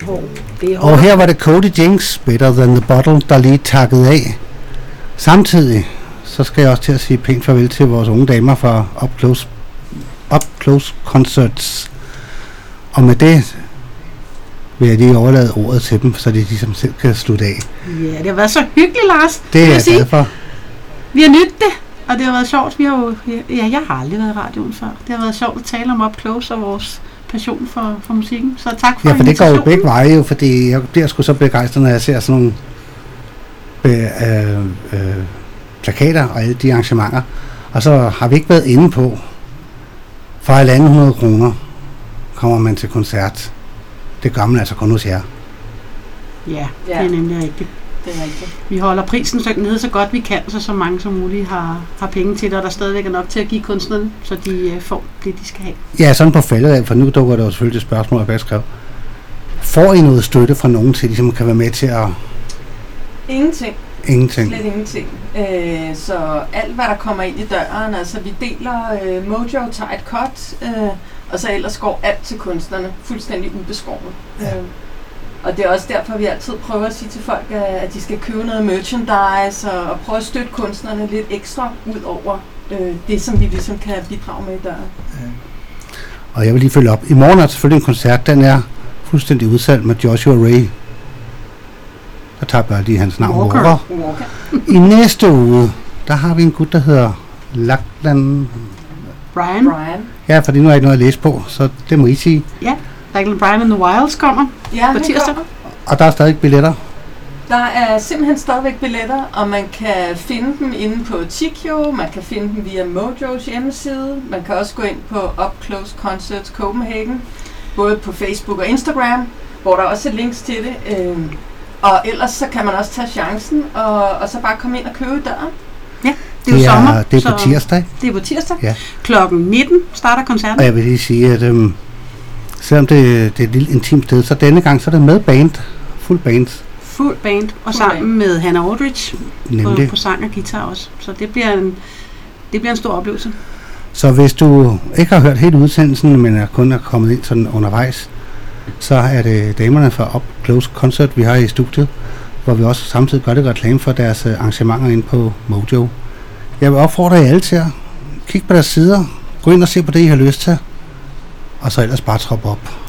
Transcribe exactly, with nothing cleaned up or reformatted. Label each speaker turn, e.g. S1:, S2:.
S1: hård. Det er
S2: Og her var det Cody Jinks, Better Than The Bottle, der lige takkede af. Samtidig så skal jeg også til at sige pænt farvel til vores unge damer fra Up Close, Up Close Concerts. Og med det vil jeg lige overlade ordet til dem, så de ligesom selv kan slutte af.
S1: Ja, det har været så hyggeligt, Lars.
S2: Det er jeg glad for.
S1: Vi har nydt det, og det har været sjovt. Vi har jo, ja, jeg har aldrig været i radioen før. Det har været sjovt at tale om Up Close og vores passion for, for musikken. Så tak for
S2: Ja, for det går jo
S1: invitationen.
S2: begge veje, jo, fordi jeg bliver sgu så begejstret, når jeg ser sådan nogle øh, øh, plakater og alle de arrangementer. Og så har vi ikke været inde på, for halvanden hundrede kroner kommer man til koncert. Det gør man altså kun hos jer.
S1: Ja, det
S3: Ja.
S1: er nemlig rigtigt.
S3: Det er rigtigt.
S1: Vi holder prisen så ned så godt vi kan, så så mange som muligt har, har penge til det, og der stadigvæk er nok til at give kunstnerne, så de øh, får det, de skal have.
S2: Ja, sådan på faldet af, for nu dukker der jo selvfølgelig et spørgsmål, jeg skrev. Får I noget støtte fra nogen til, ligesom kan være med til at...
S3: Ingenting.
S2: Ingenting.
S3: Slet ingenting. Øh, så alt, hvad der kommer ind i døren, altså vi deler, øh, Mojo tager et cut, øh, og så ellers går alt til kunstnerne, fuldstændig ubeskåret.
S2: Ja.
S3: Øh, og det er også derfor, vi altid prøver at sige til folk, at de skal købe noget merchandise, og, og prøve at støtte kunstnerne lidt ekstra ud over øh, det, som vi ligesom kan bidrage med i døren.
S2: Ja. Og jeg vil lige følge op. I morgen er der selvfølgelig en koncert, den er fuldstændig udsalgt med Joshua Ray. Der tager bare lige hans navn
S1: Walker.
S2: Walker.
S3: Walker.
S2: I næste uge, der har vi en gut, der hedder Lachlan.
S1: Brian.
S3: Brian.
S2: Ja, fordi nu har jeg ikke noget at læse på, så det må I sige.
S1: Ja, Lachlan Brian and the Wilds kommer
S3: Ja,
S1: på
S3: han
S1: tirsdag.
S3: kommer.
S2: Og der er stadig billetter.
S3: Der er simpelthen stadigvæk billetter, og man kan finde dem inde på Tikio, man kan finde dem via Mojos hjemmeside, man kan også gå ind på Up Close Concerts Copenhagen, både på Facebook og Instagram, hvor der også er links til det. Øhm, og ellers så kan man også tage chancen, og, og så bare komme ind og købe i døren.
S1: Ja, det er jo
S2: Det er,
S1: sommer.
S2: det er på
S1: så
S2: tirsdag.
S1: Det er på tirsdag.
S2: Ja.
S1: Klokken nitten starter koncerten.
S2: Og jeg vil lige sige, at øhm, selvom det, det er et lille intimt sted, så denne gang så er det med band. Fuld band.
S1: Fuld band, og
S3: Fuld
S1: sammen
S3: band.
S1: med Hannah Aldridge på,
S2: Nemlig.
S1: på sang og guitar også. Så det bliver en, det bliver en stor oplevelse.
S2: Så hvis du ikke har hørt hele udsendelsen, men er kun er kommet ind sådan undervejs, så er det damerne fra Up Close Concert, vi har i studiet, hvor vi også samtidig gør det reklame for deres øh, arrangementer inde på Mojo. Jeg vil opfordre jer alle til at kigge på deres sider, gå ind og se på det, I har lyst til, og så ellers bare troppe op.